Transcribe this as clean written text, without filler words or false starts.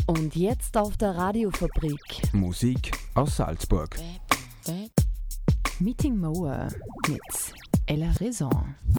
Und jetzt auf der Radiofabrik. Musik aus Salzburg. Meeting Mower mit Ella Raison.